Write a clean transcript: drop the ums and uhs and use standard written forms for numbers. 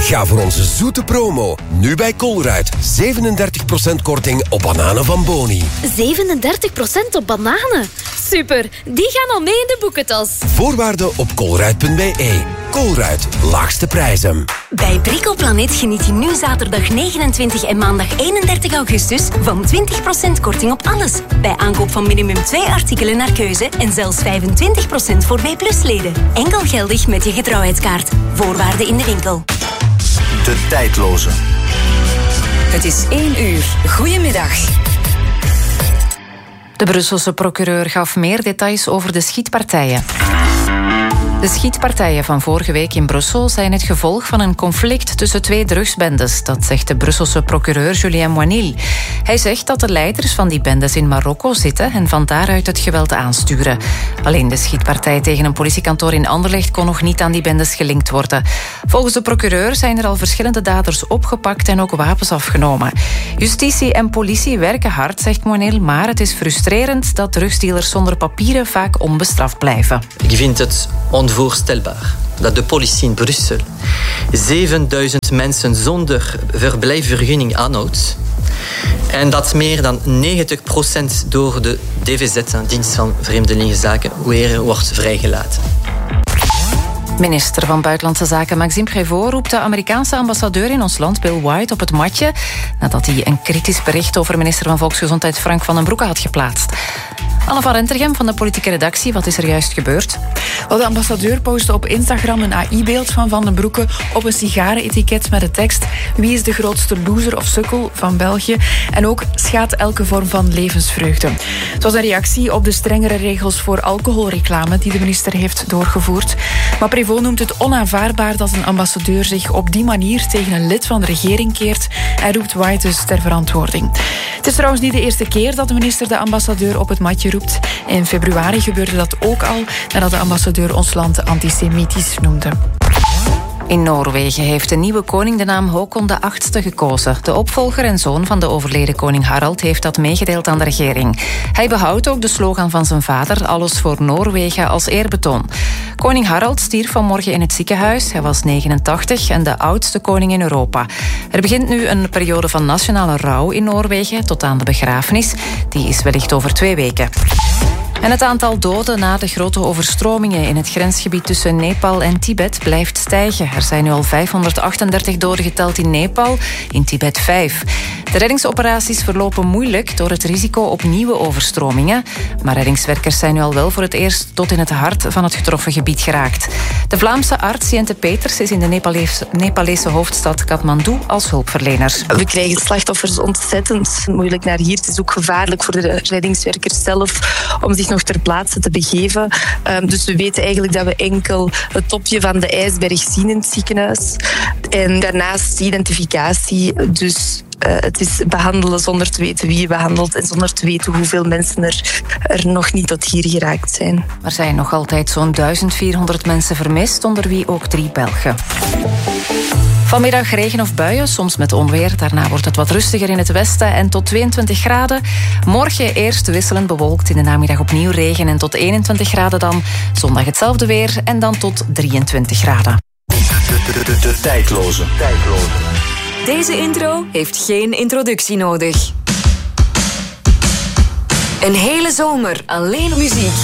Ga voor onze zoete promo. Nu bij Colruyt. 37% korting op bananen van Boni. 37% op bananen? Super, die gaan al mee in de boekentas. Voorwaarden op colruyt.be. Colruyt, laagste prijzen. Bij Bricoplanet geniet je nu zaterdag 29 en maandag 31 augustus van 20% korting op alles. Bij aankoop van minimum 2 artikelen naar keuze en zelfs 25% voor B+-leden. Enkel geldig met je getrouwheidskaart. Voorwaarden in de winkel. De tijdloze. Het is 1 uur. Goedemiddag. De Brusselse procureur gaf meer details over de schietpartijen. De schietpartijen van vorige week in Brussel zijn het gevolg van een conflict tussen 2 drugsbendes. Dat zegt de Brusselse procureur Julien Moinil. Hij zegt dat de leiders van die bendes in Marokko zitten en van daaruit het geweld aansturen. Alleen de schietpartij tegen een politiekantoor in Anderlecht kon nog niet aan die bendes gelinkt worden. Volgens de procureur zijn er al verschillende daders opgepakt en ook wapens afgenomen. Justitie en politie werken hard, zegt Moinil, maar het is frustrerend dat drugsdealers zonder papieren vaak onbestraft blijven. Ik vind het onvoorstelbaar dat de politie in Brussel 7000 mensen zonder verblijfsvergunning aanhoudt en dat meer dan 90% door de DVZ, dienst van Vreemdelingenzaken, weer wordt vrijgelaten. Minister van Buitenlandse Zaken Maxime Prévost roept de Amerikaanse ambassadeur in ons land, Bill White, op het matje nadat hij een kritisch bericht over minister van Volksgezondheid Frank van den Broeke had geplaatst. Anne van Rentergem van de politieke redactie, wat is er juist gebeurd? Wel, de ambassadeur postte op Instagram een AI-beeld van den Broeke op een sigarenetiket met de tekst: wie is de grootste loser of sukkel van België? En ook schaadt elke vorm van levensvreugde. Het was een reactie op de strengere regels voor alcoholreclame die de minister heeft doorgevoerd. Maar Prévost noemt het onaanvaardbaar dat een ambassadeur zich op die manier tegen een lid van de regering keert en roept White dus ter verantwoording. Het is trouwens niet de eerste keer dat de minister de ambassadeur op het matje roept. In februari gebeurde dat ook al nadat de ambassadeur ons land antisemitisch noemde. In Noorwegen heeft de nieuwe koning de naam Håkon VIII gekozen. De opvolger en zoon van de overleden koning Harald heeft dat meegedeeld aan de regering. Hij behoudt ook de slogan van zijn vader, alles voor Noorwegen, als eerbetoon. Koning Harald stierf vanmorgen in het ziekenhuis. Hij was 89 en de oudste koning in Europa. Er begint nu een periode van nationale rouw in Noorwegen tot aan de begrafenis. Die is wellicht over 2 weken. En het aantal doden na de grote overstromingen in het grensgebied tussen Nepal en Tibet blijft stijgen. Er zijn nu al 538 doden geteld in Nepal, in Tibet 5. De reddingsoperaties verlopen moeilijk door het risico op nieuwe overstromingen. Maar reddingswerkers zijn nu al wel voor het eerst tot in het hart van het getroffen gebied geraakt. De Vlaamse arts Jente Peters is in de Nepalese hoofdstad Kathmandu als hulpverlener. We krijgen slachtoffers ontzettend moeilijk naar hier. Het is ook gevaarlijk voor de reddingswerkers zelf om zich nog ter plaatse te begeven. Dus we weten eigenlijk dat we enkel het topje van de ijsberg zien in het ziekenhuis. En daarnaast identificatie. Dus het is behandelen zonder te weten wie je behandelt en zonder te weten hoeveel mensen er nog niet tot hier geraakt zijn. Er zijn nog altijd zo'n 1400 mensen vermist, onder wie ook 3 Belgen. Vanmiddag regen of buien, soms met onweer. Daarna wordt het wat rustiger in het westen en tot 22 graden. Morgen eerst wisselend bewolkt, in de namiddag opnieuw regen en tot 21 graden dan. Zondag hetzelfde weer en dan tot 23 graden. De tijdloze. Deze intro heeft geen introductie nodig. Een hele zomer alleen muziek.